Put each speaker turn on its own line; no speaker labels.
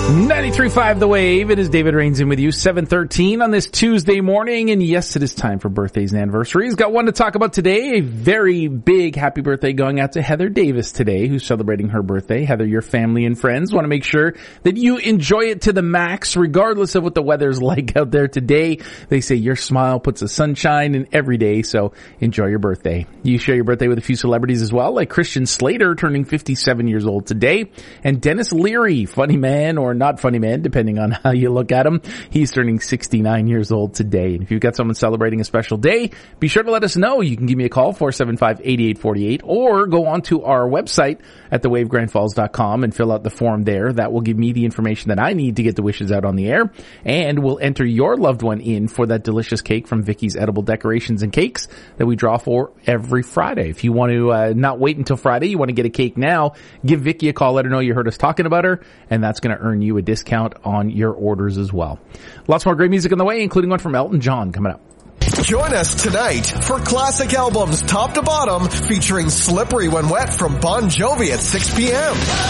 93.5 The Wave. It is David Rains in with you, 7:13 on this Tuesday morning. And yes, it is time for birthdays and anniversaries. Got one to talk about today. A very big happy birthday going out to Heather Davis today, who's celebrating her birthday. Heather, your family and friends want to make sure that you enjoy it to the max, regardless of what the weather's like out there today. They say your smile puts the sunshine in every day, so enjoy your birthday. You share your birthday with a few celebrities as well, like Christian Slater turning 57 years old today, and Dennis Leary, funny man or not funny man, depending on how you look at him. He's turning 69 years old today. And if you've got someone celebrating a special day, be sure to let us know. You can give me a call, 475-8848, or go onto our website at thewavegrandfalls.com and fill out the form there. That will give me the information that I need to get the wishes out on the air, and we'll enter your loved one in for that delicious cake from Vicky's Edible Decorations and Cakes that we draw for every Friday. If you want to not wait until Friday, you want to get a cake now, give Vicky a call, let her know you heard us talking about her, and that's going to earn you a discount on your orders as well. Lots more great music on the way, including one from Elton John coming up.
Join us tonight for classic albums top to bottom featuring Slippery When Wet from Bon Jovi at 6 p.m.